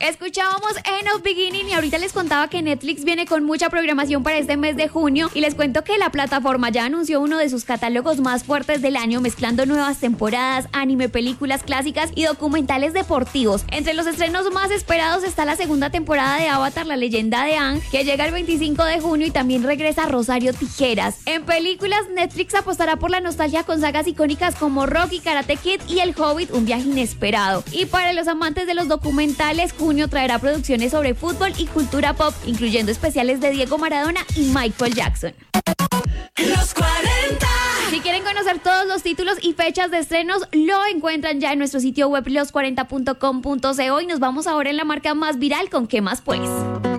Escuchábamos End of Beginning y ahorita les contaba que Netflix viene con mucha programación para este mes de junio y les cuento que la plataforma ya anunció uno de sus catálogos más fuertes del año, mezclando nuevas temporadas, anime, películas clásicas y documentales deportivos. Entre los estrenos más esperados está la segunda temporada de Avatar, la leyenda de Aang, que llega el 25 de junio y también regresa Rosario Tijeras. En películas, Netflix apostará por la nostalgia con sagas icónicas como Rocky, Karate Kid y El Hobbit, un viaje inesperado. Y para los amantes de los documentales, junio traerá producciones sobre fútbol y cultura pop, incluyendo especiales de Diego Maradona y Michael Jackson. Los 40. Si quieren conocer todos los títulos y fechas de estrenos, lo encuentran ya en nuestro sitio web los40.com.co y nos vamos ahora en la marca más viral con ¿Qué más pues?